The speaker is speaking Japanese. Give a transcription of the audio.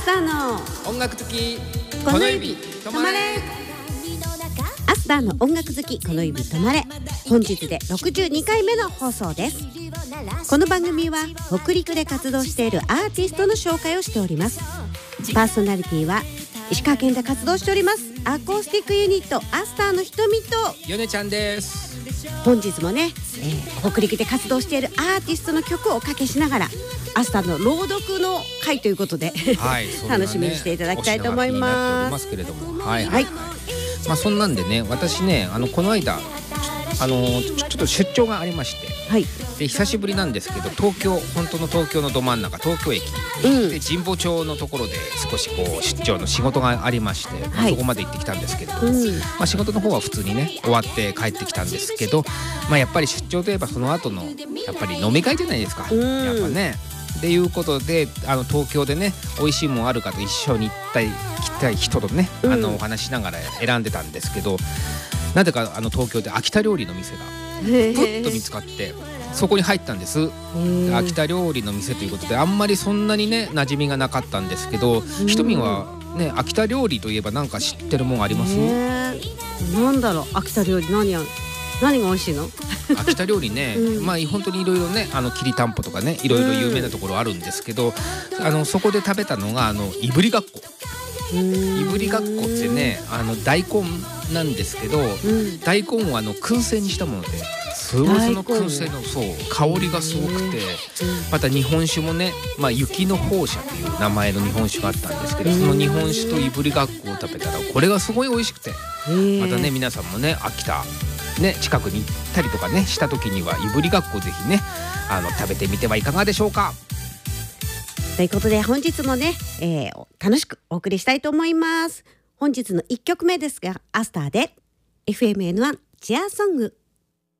スターの音楽好きこの指止まれ。アスターの音楽好きこの指止まれ。本日で62回目の放送です。この番組は北陸で活動しているアーティストの紹介をしております。パーソナリティは石川県で活動しておりますアコースティックユニットアスターのひとみとヨネちゃんです。 本日もね、北陸で活動しているアーティストの曲をおかけしながらアスターの朗読の会ということで、はい、楽しみにしていただきたいと思います。 けれども、そんなんでね、私ね、この間ちょっと出張がありまして、はい、で久しぶりなんですけど、本当の東京のど真ん中、東京駅、で神保町のところで少しこう出張の仕事がありまして、そこまで行ってきたんですけれども、仕事の方は普通にね終わって帰ってきたんですけど、やっぱり出張といえばその後のやっぱり飲み会じゃないですか、やっぱね。っていうことで東京でね美味しいもんあるかと一緒に来たい人とね、お話しながら選んでたんですけど、なぜか東京で秋田料理の店がプッと見つかって、そこに入ったんです。秋田料理の店ということで、あんまりそんなにね馴染みがなかったんですけど、ひとみんはね秋田料理といえば何か知ってるもんあります？ なんだろう、秋田料理何が美味しいの？ 秋田料理ね、本当にいろいろねきりたんぽとかねいろいろ有名なところあるんですけど、そこで食べたのがいぶりがっこ。いぶりがっこってね大根なんですけど、大根は燻製にしたもので、すごいその燻製の香りがすごくて、また日本酒もね、雪の放射という名前の日本酒があったんですけど、その日本酒といぶりがっこを食べたらこれがすごい美味しくて、またね皆さんもね秋田ね近くに行ったりとかねした時にはいぶりがっこぜひね食べてみてはいかがでしょうか。 ということで本日もね、楽しくお送りしたいと思います。本日の1曲目ですが、アスターで FMN1 チアソング。